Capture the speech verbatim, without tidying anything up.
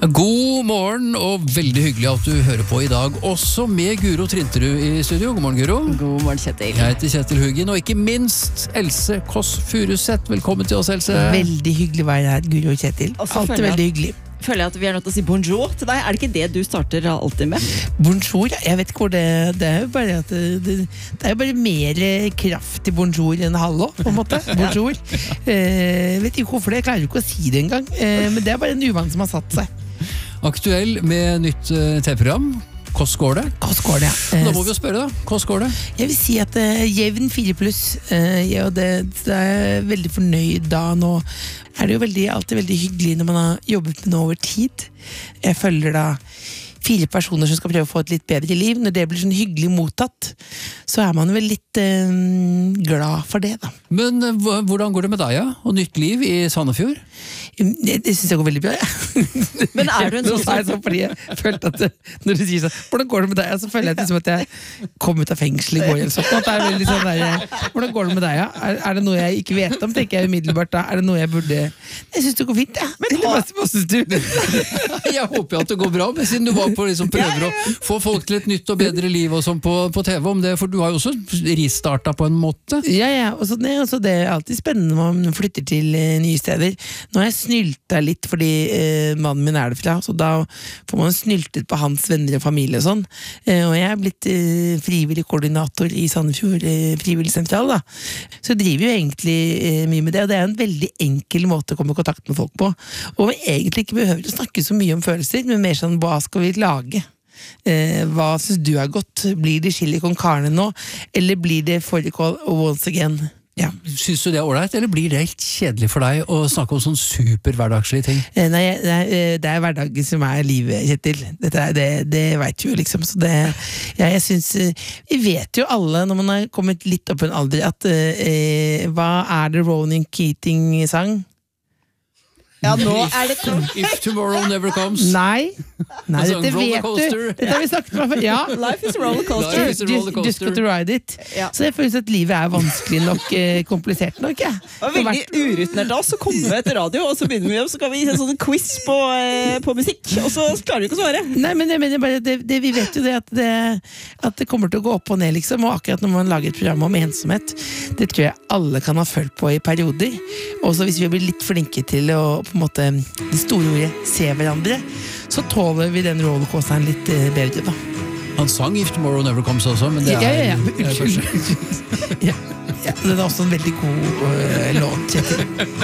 God morgen, og veldig hyggelig at du hører på i dag, også med Guro Trinterud i studio. God morgen, Guro. God morgen, Kjetil. Jeg heter Kjetil Hugin, og ikke minst Else Kåss Furuseth. Velkommen til oss, Else. Veldig hyggelig å være her, Guro og Kjetil. Alltid veldig hyggelig. Føler jeg at vi er nødt til å si bonjour til deg. Er det ikke det du starter alltid med? Bonjour, jeg vet ikke hvor det, det er jo bare at det, det, det er jo bare mer kraft i bonjour enn hallo, på en måte. Bonjour. Eh, vet ikke hvorfor det, jeg klarer ikke å si det engang, eh, men det er bare en uvane som har satt seg. Aktuell med nytt uh, T-program. Hvordan går det? Hvordan går det, ja. Da må vi jo spørre da. Hvordan går det? Jeg vil si at uh, jevn fire pluss, uh, ja, det, det er jeg veldig fornøyd da. Nå er det jo veldig, alltid veldig hyggelig når man har jobbet med noe over tid. Jeg følger da fire personer som skal prøve å få et litt bedre liv. Når det blir sånn hyggelig mottatt, så er man vel litt uh, glad for det da. Men uh, hvordan går det med deg, ja? Og nytt liv i Sandefjord? Det, det synes jeg går veldig bra, ja. Men er du en sånn så, så fordi jeg følte at det, når du sier sånn, hvordan går det med deg? Så føler jeg det som at jeg kom ut av fengsel i går eller sånt. At det er veldig sånn der, hvordan går det med deg? Ja? Er, er det noe jeg ikke vet om, tenker jeg umiddelbart da? Er det noe jeg burde... Jeg synes det går fint, ja. Men hva, hva synes du? Jeg håper at det går bra, men siden du var på liksom prøver å få folk til et nytt og bedre liv og sånn på, på T V om det, for du har jo også ristartet på en måte. Ja, ja, og så, det, altså, det er alltid spennende når man flytter til uh, nye steder. Nå har jeg snylta litt fordi uh, mannen min er det fra, så da får man snyltet på hans venner og familie og sånn. Uh, og jeg er blitt uh, frivillig koordinator i Sandefjord uh, frivillig sentral da. Så jeg driver jo egentlig uh, mye med det, og det er en veldig enkel måte å komme i kontakt med folk på. Og vi egentlig ikke behøver å snakke så mye om følelser, men mer sånn, hva skal vi lage? Eh, hva synes du er godt? Blir det chili con carne nå? Eller blir det fårikål once again? Ja. Synes du det er ordentlig, eller blir det helt kjedelig for deg å snakke om sånn super hverdagslige ting? Eh, nei, det er, det er hverdagen som er livet, Kjetil. Dette er, det, det vet du jo liksom. Så det, ja, jeg synes, vi vet jo alle, når man har kommet litt opp i en alder, at eh, hva er det Ronan Keating sang? Ja, nå er det If tomorrow never comes. Nei, Nei Altså, dette vet rollercoaster. du. Dette har vi sagt før. Ja. Life is a rollercoaster. Life is a Just, rollercoaster. just got to ride it. Ja. Så jeg føler at livet er vanskelig nok, eh, komplisert nok. Ja. Det var veldig urutinert av oss å komme etter radio, og så begynner vi opp, så kan vi gi en sånn quiz på, eh, på musikk, og så klarer vi ikke å svare. Nei, men jeg mener bare, det, det, vi vet jo det at, det at det kommer til å gå opp og ned, liksom. Og akkurat når man lager et program om ensomhet, det tror jeg alle kan ha følt på i perioder. Og så hvis vi blir litt flinke til å på en måte det store ordet se hverandre, så tåler vi den rollercoasteren litt uh, bedre da. Han sang If Tomorrow Never Comes også, men det er... Ja, ja, ja. det er Unnskyld. ja, ja. Det er også en veldig god uh, låt, Kjetil.